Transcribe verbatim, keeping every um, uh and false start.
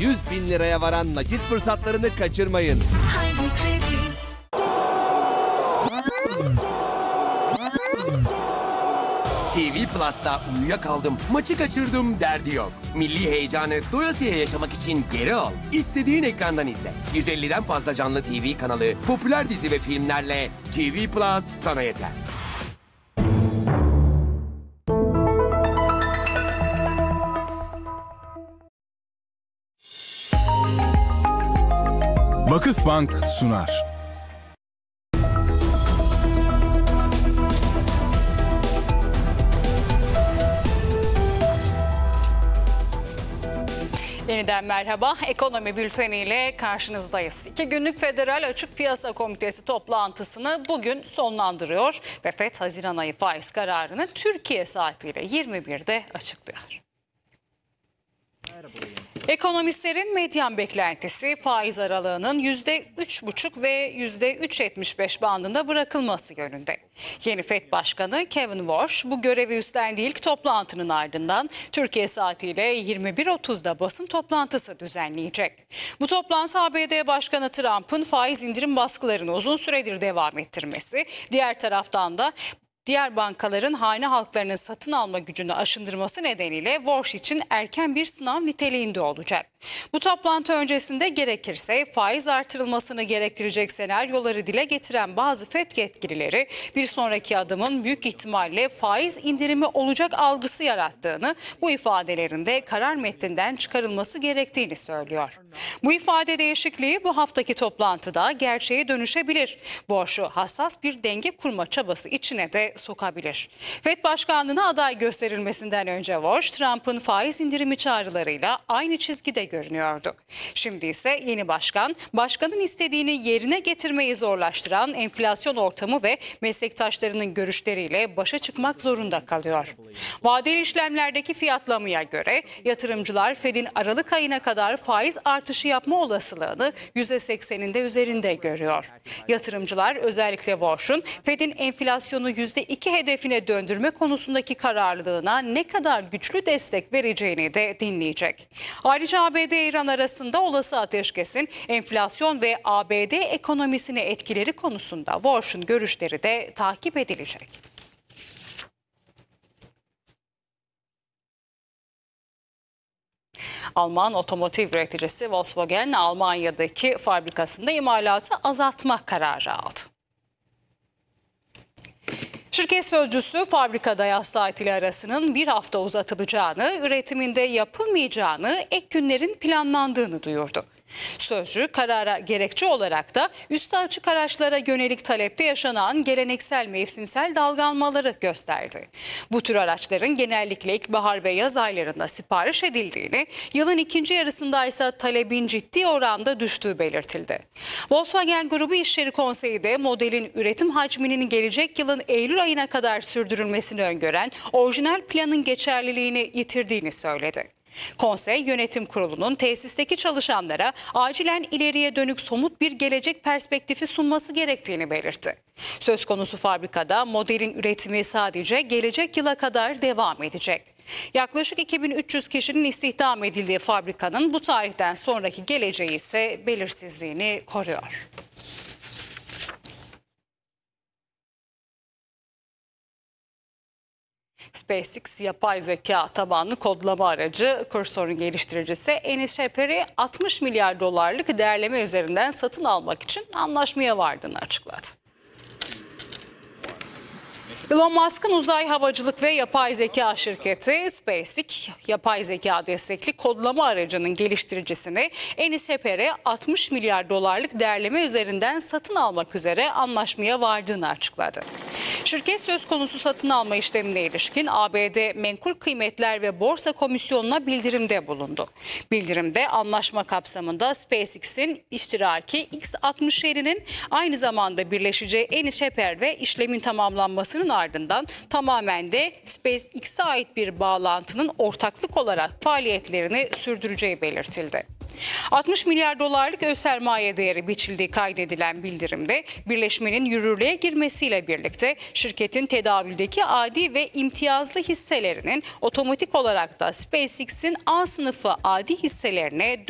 yüz bin liraya varan nakit fırsatlarını kaçırmayın. Haydi Kredi. T V Plus'ta uyuyakaldım, maçı kaçırdım derdi yok. Milli heyecanı doyasıya yaşamak için geri al. İstediğin ekrandan izle. yüz elliden fazla canlı T V kanalı, popüler dizi ve filmlerle T V Plus sana yeter. Vakıfbank sunar. Yeniden merhaba. Ekonomi bülteniyle karşınızdayız. İki günlük Federal Açık Piyasa Komitesi toplantısını bugün sonlandırıyor ve F E D Haziran ayı faiz kararını Türkiye saatiyle yirmi birde açıklıyor. Ekonomistlerin medyan beklentisi faiz aralığının yüzde üç buçuk ve yüzde üç virgül yetmiş beş bandında bırakılması yönünde. Yeni F E D Başkanı Kevin Warsh bu görevi üstlendiği ilk toplantının ardından Türkiye saatiyle yirmi bir otuzda basın toplantısı düzenleyecek. Bu toplantı A B D Başkanı Trump'ın faiz indirim baskılarını uzun süredir devam ettirmesi, diğer taraftan da diğer bankaların hane halklarının satın alma gücünü aşındırması nedeniyle Warsh için erken bir sınav niteliğinde olacak. Bu toplantı öncesinde gerekirse faiz artırılmasını gerektirecek senaryoları dile getiren bazı F E D yetkilileri bir sonraki adımın büyük ihtimalle faiz indirimi olacak algısı yarattığını, bu ifadelerinde karar metninden çıkarılması gerektiğini söylüyor. Bu ifade değişikliği bu haftaki toplantıda gerçeğe dönüşebilir. Warsh'u hassas bir denge kurma çabası içine de sokabilir. F E D Başkanlığı'na aday gösterilmesinden önce Warsh, Trump'ın faiz indirimi çağrılarıyla aynı çizgide görünüyordu. Şimdi ise yeni başkan, başkanın istediğini yerine getirmeyi zorlaştıran enflasyon ortamı ve meslektaşlarının görüşleriyle başa çıkmak zorunda kalıyor. Vadeli işlemlerdeki fiyatlamaya göre yatırımcılar F E D'in Aralık ayına kadar faiz artışı yapma olasılığını yüzde sekseninde üzerinde görüyor. Yatırımcılar özellikle Warsh'un F E D'in enflasyonu yüzde iki hedefine döndürme konusundaki kararlılığına ne kadar güçlü destek vereceğini de dinleyecek. Ayrıca A B D-İran arasında olası ateşkesin enflasyon ve A B D ekonomisine etkileri konusunda Warsh'un görüşleri de takip edilecek. Alman otomotiv üreticisi Volkswagen, Almanya'daki fabrikasında imalatı azaltma kararı aldı. Şirket sözcüsü fabrikada yaz tatili arasının bir hafta uzatılacağını, üretiminde yapılmayacağını, ek günlerin planlandığını duyurdu. Sözcü karara gerekçe olarak da üstü açık araçlara yönelik talepte yaşanan geleneksel mevsimsel dalgalanmaları gösterdi. Bu tür araçların genellikle ilkbahar ve yaz aylarında sipariş edildiğini, yılın ikinci yarısında ise talebin ciddi oranda düştüğü belirtildi. Volkswagen Grubu İşleri Konseyi de modelin üretim hacminin gelecek yılın Eylül ayına kadar sürdürülmesini öngören orijinal planın geçerliliğini yitirdiğini söyledi. Konsey yönetim kurulunun tesisteki çalışanlara acilen ileriye dönük somut bir gelecek perspektifi sunması gerektiğini belirtti. Söz konusu fabrikada modelin üretimi sadece gelecek yıla kadar devam edecek. Yaklaşık iki bin üç yüz kişinin istihdam edildiği fabrikanın bu tarihten sonraki geleceği ise belirsizliğini koruyor. SpaceX yapay zeka tabanlı kodlama aracı Cursor'un geliştiricisi Enis Shepard'i altmış milyar dolarlık değerleme üzerinden satın almak için anlaşmaya vardığını açıkladı. Elon Musk'ın uzay havacılık ve yapay zeka şirketi SpaceX, yapay zeka destekli kodlama aracının geliştiricisini Enis Shepard'i altmış milyar dolarlık değerleme üzerinden satın almak üzere anlaşmaya vardığını açıkladı. Şirket söz konusu satın alma işlemine ilişkin A B D Menkul Kıymetler ve Borsa Komisyonu'na bildirimde bulundu. Bildirimde anlaşma kapsamında SpaceX'in iştiraki X altmış yedi'nin aynı zamanda birleşeceği Enis Shepard ve işlemin tamamlanmasının ardından tamamen de SpaceX'e ait bir bağlantının ortaklık olarak faaliyetlerini sürdüreceği belirtildi. altmış milyar dolarlık öz sermaye değeri biçildiği kaydedilen bildirimde birleşmenin yürürlüğe girmesiyle birlikte şirketin tedavüldeki adi ve imtiyazlı hisselerinin otomatik olarak da SpaceX'in A sınıfı adi hisselerine